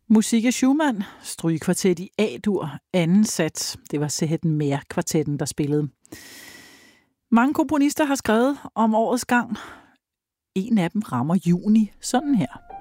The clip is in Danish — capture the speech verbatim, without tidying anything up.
Musik af Schumann, strygekvartet i A-dur, anden sats. Det var Sehet Mer-kvartetten, der spillede. Mange komponister har skrevet om årets gang. En af dem rammer juni sådan her.